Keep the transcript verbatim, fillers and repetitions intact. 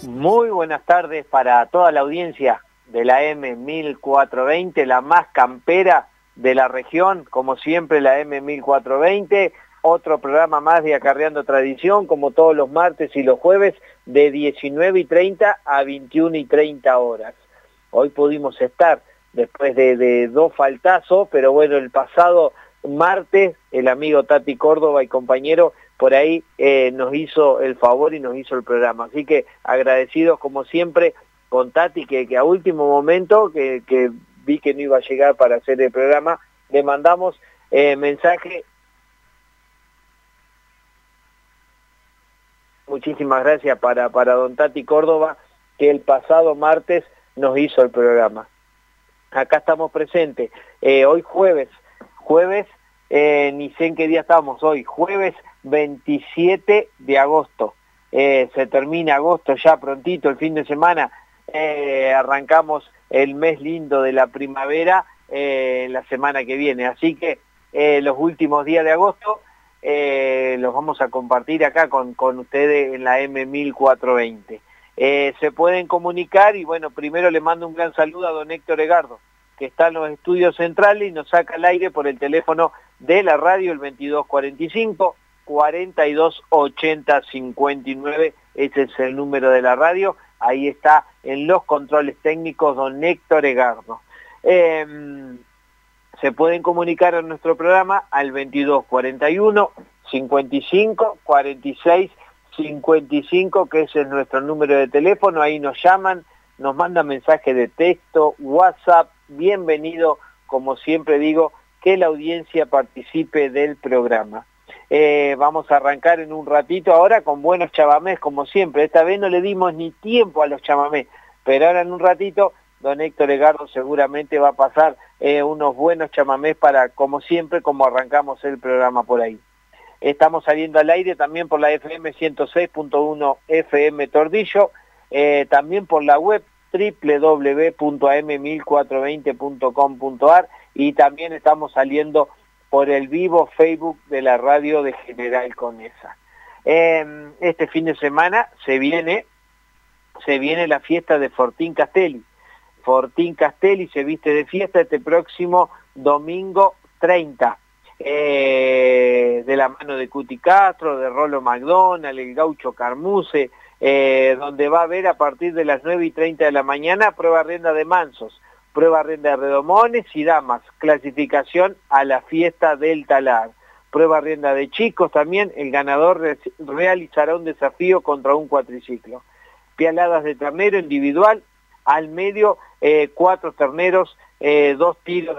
Muy buenas tardes para toda la audiencia de la M mil cuatrocientos veinte, la más campera de la región, como siempre la M mil cuatrocientos veinte, otro programa más de Acarreando Tradición, como todos los martes y los jueves, de diecinueve y treinta a veintiuna y treinta horas. Hoy pudimos estar después de, de dos faltazos, pero bueno, el pasado martes el amigo Tati Córdoba y compañero por ahí eh, nos hizo el favor y nos hizo el programa. Así que agradecidos como siempre con Tati, que, que a último momento, que, que vi que no iba a llegar para hacer el programa, le mandamos eh, mensaje. Muchísimas gracias para, para don Tati Córdoba, que el pasado martes nos hizo el programa. Acá estamos presentes, eh, hoy jueves, jueves, eh, ni sé en qué día estamos hoy, jueves veintisiete de agosto, eh, se termina agosto ya prontito, el fin de semana, eh, arrancamos el mes lindo de la primavera eh, la semana que viene, así que eh, los últimos días de agosto eh, los vamos a compartir acá con, con ustedes en la M mil cuatrocientos veinte. Eh, se pueden comunicar y bueno, primero le mando un gran saludo a don Héctor Egardo, que está en los estudios centrales y nos saca al aire por el teléfono de la radio, el veintidós cuarenta y cinco, cuarenta y dos ochenta cincuenta y nueve, ese es el número de la radio, ahí está en los controles técnicos don Héctor Egardo. Eh, se pueden comunicar a nuestro programa al veintidós cuarenta y uno, cincuenta y cinco, cuarenta y seis, cincuenta y cinco, que ese es nuestro número de teléfono, ahí nos llaman, nos mandan mensajes de texto, WhatsApp, bienvenido, como siempre digo, que la audiencia participe del programa. Eh, vamos a arrancar en un ratito ahora con buenos chamamés, como siempre, esta vez no le dimos ni tiempo a los chamamés, pero ahora en un ratito don Héctor Egardo seguramente va a pasar eh, unos buenos chamamés para, como siempre, como arrancamos el programa por ahí. Estamos saliendo al aire también por la F M ciento seis punto uno F M Tordillo, eh, también por la web doble u doble u doble u punto a m mil cuatrocientos veinte punto com punto a r y también estamos saliendo por el vivo Facebook de la radio de General Conesa. Eh, este fin de semana se viene, se viene la fiesta de Fortín Castelli. Fortín Castelli se viste de fiesta este próximo domingo treinta. Eh, de la mano de Cuti Castro, de Rolo McDonald, el Gaucho Carmuse, eh, donde va a haber a partir de las nueve y treinta de la mañana prueba rienda de mansos, prueba rienda de redomones y damas, clasificación a la fiesta del talar, prueba rienda de chicos también, el ganador re realizará un desafío contra un cuatriciclo, pialadas de ternero individual, al medio eh, cuatro terneros, eh, dos tiros